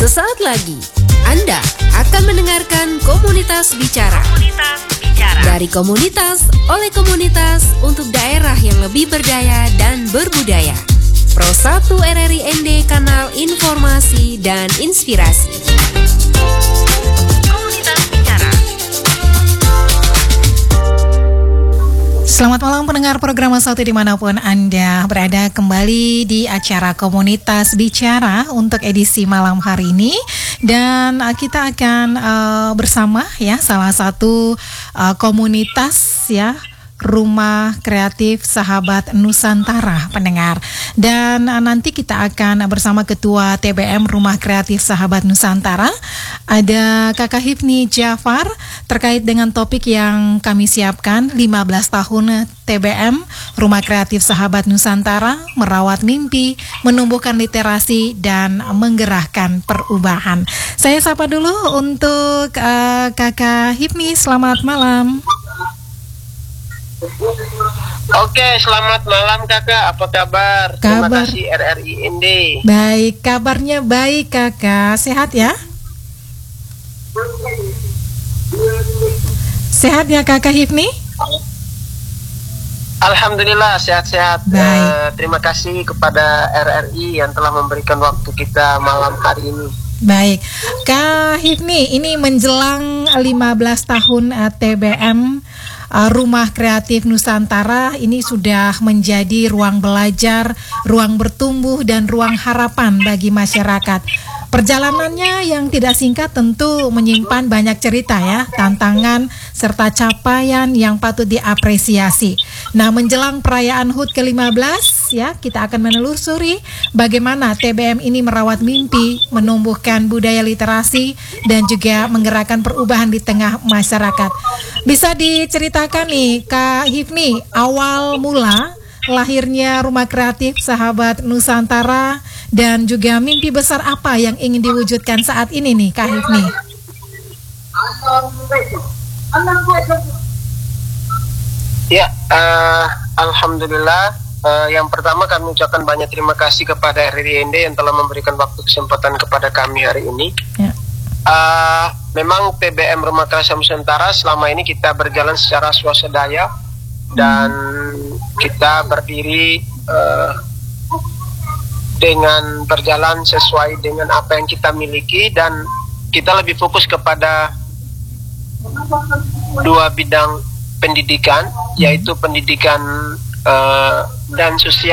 Sesaat lagi, Anda akan mendengarkan Komunitas Bicara. Dari komunitas, oleh komunitas, untuk daerah yang lebih berdaya dan berbudaya. Pro 1 RRI ND, kanal informasi dan inspirasi. Komunitas Bicara. Selamat malam pendengar program Satu dimanapun Anda berada, kembali di acara Komunitas Bicara untuk edisi malam hari ini. Dan kita akan bersama ya salah satu komunitas ya, Rumah Kreatif Sahabat Nusantara pendengar. Dan nanti kita akan bersama Ketua TBM Rumah Kreatif Sahabat Nusantara, ada Kakak Hifni Jafar, terkait dengan topik yang kami siapkan, 15 tahun TBM Rumah Kreatif Sahabat Nusantara, merawat mimpi, menumbuhkan literasi, dan menggerakkan perubahan. Saya sapa dulu untuk Kakak Hifni, selamat malam. Oke, selamat malam Kakak, apa kabar? Terima kasih RRI ND. Baik, kabarnya baik Kakak, sehat ya? Sehat ya Kakak Hifni? Alhamdulillah sehat-sehat. Terima kasih kepada RRI yang telah memberikan waktu kita malam hari ini. Baik, Kak Hifni, ini menjelang 15 tahun TBM Rumah Kreatif Nusantara ini sudah menjadi ruang belajar, ruang bertumbuh, dan ruang harapan bagi masyarakat. Perjalanannya yang tidak singkat tentu menyimpan banyak cerita ya, tantangan serta capaian yang patut diapresiasi. Nah, menjelang perayaan HUT ke-15 ya, kita akan menelusuri bagaimana TBM ini merawat mimpi, menumbuhkan budaya literasi, dan juga menggerakkan perubahan di tengah masyarakat. Bisa diceritakan nih Kak Hifni, awal mula lahirnya Rumah Kreatif Sahabat Nusantara dan juga mimpi besar apa yang ingin diwujudkan saat ini nih Kak Hifni? Ya, Alhamdulillah. Yang pertama kami ucapkan banyak terima kasih kepada RRI ND yang telah memberikan waktu kesempatan kepada kami hari ini. Ya. Memang TBM Rumah Kreatif Nusantara selama ini kita berjalan secara swadaya dan kita berdiri dengan berjalan sesuai dengan apa yang kita miliki, dan kita lebih fokus kepada dua bidang pendidikan, yaitu pendidikan dan sosial